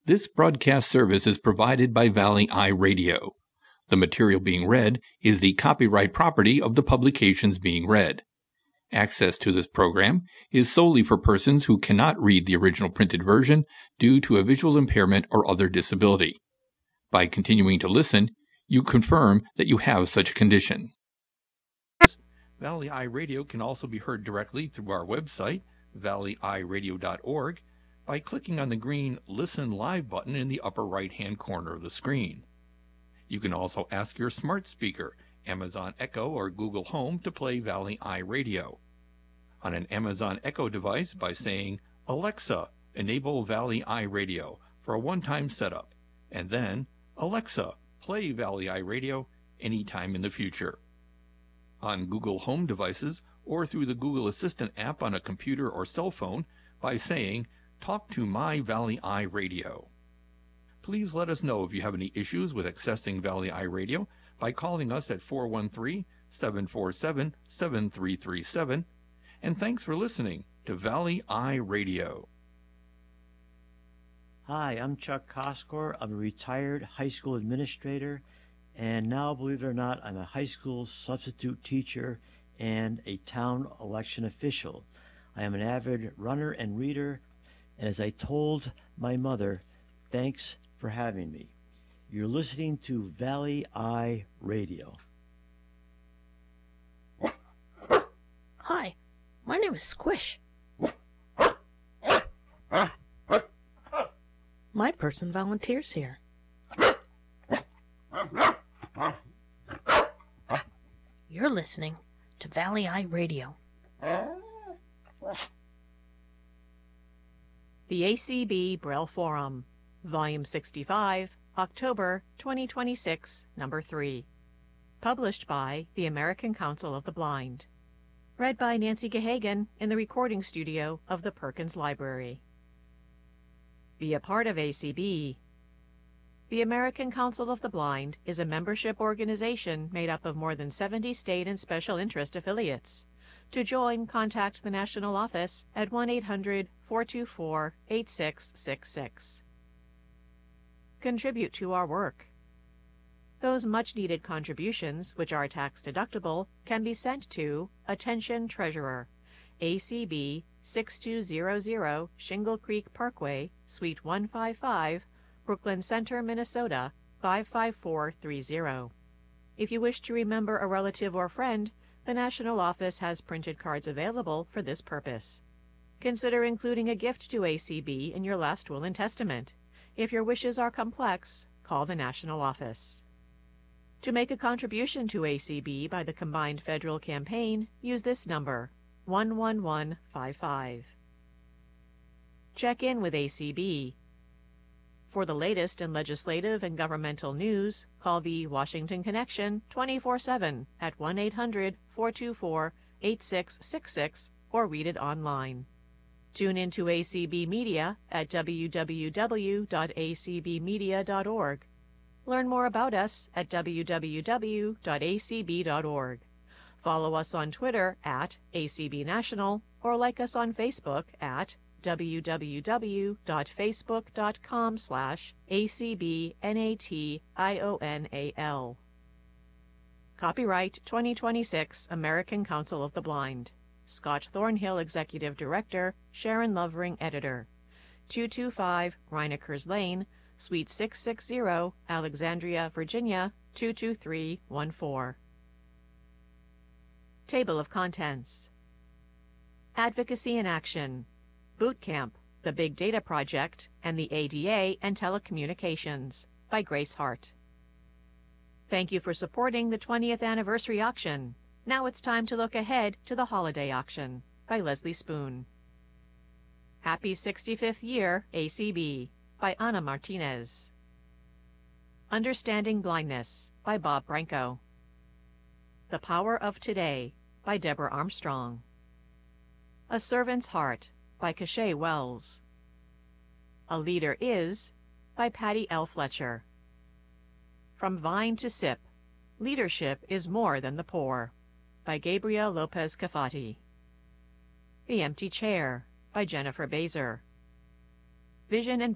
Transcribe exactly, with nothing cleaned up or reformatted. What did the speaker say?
This broadcast service is provided by Valley Eye Radio. The material being read is the copyright property of the publications being read. Access to this program is solely for persons who cannot read the original printed version due to a visual impairment or other disability. By continuing to listen, you confirm that you have such a condition. Valley Eye Radio can also be heard directly through our website, valley eye radio dot org, by clicking on the green Listen Live button in the upper right-hand corner of the screen. You can also ask your smart speaker, Amazon Echo or Google Home, to play Valley Eye Radio. On an Amazon Echo device by saying, "Alexa, enable Valley Eye Radio" for a one-time setup, and then, "Alexa, play Valley Eye Radio" anytime in the future. On Google Home devices or through the Google Assistant app on a computer or cell phone by saying, "Talk to my Valley Eye Radio." Please let us know if you have any issues with accessing Valley Eye Radio by calling us at four one three, seven four seven, seven three three seven. And thanks for listening to Valley Eye Radio. Hi, I'm Chuck Koskor. I'm a retired high school administrator, and now, believe it or not, I'm a high school substitute teacher and a town election official. I am an avid runner and reader, and as I told my mother, thanks for having me. You're listening to Valley Eye Radio. Hi, my name is Squish. My person volunteers here. You're listening to Valley Eye Radio. The A C B Braille Forum, Volume sixty-five, October twenty twenty-six, Number three. Published by the American Council of the Blind. Read by Nancy Gahagan in the recording studio of the Perkins Library. Be a part of A C B. The American Council of the Blind is a membership organization made up of more than seventy state and special interest affiliates. To join, contact the national office at one eight hundred, four two four, eight six six six. Contribute to our work. Those much-needed contributions, which are tax-deductible, can be sent to Attention Treasurer, A C B six two zero zero Shingle Creek Parkway, Suite one fifty-five, Brooklyn Center, Minnesota, five five four three zero. If you wish to remember a relative or friend, the National Office has printed cards available for this purpose. Consider including a gift to A C B in your last will and testament. If your wishes are complex, call the National Office. To make a contribution to A C B by the combined federal campaign, use this number, one one one five five. Check in with A C B. For the latest in legislative and governmental news, call the Washington Connection twenty-four seven at one eight hundred, four two four, eight six six six or read it online. Tune into A C B Media at w w w dot a c b media dot org. Learn more about us at w w w dot a c b dot org. Follow us on Twitter at A C B National or like us on Facebook at w w w dot facebook dot com slash A C B N A T I O N A L. Copyright twenty twenty-six American Council of the Blind. Scott Thornhill, Executive Director, Sharon Lovering, Editor. two two five Reinekers Lane, Suite six sixty, Alexandria, Virginia, two two three one four. Table of Contents. Advocacy in Action. Boot Camp, the Big Data Project, and the A D A and Telecommunications, by Grace Hart. Thank you for supporting the twentieth Anniversary Auction. Now it's time to look ahead to the Holiday Auction, by Leslie Spoon. Happy sixty-fifth Year, A C B, by Ana Martinez. Understanding Blindness, by Bob Branco. The Power of Today, by Deborah Armstrong. A Servant's Heart, by Cachet Wells. A Leader Is, by Patty L. Fletcher. From Vine to Sip, Leadership is More Than the Poor, by Gabriel Lopez Cafati. The Empty Chair, by Jennifer Bazer. Vision and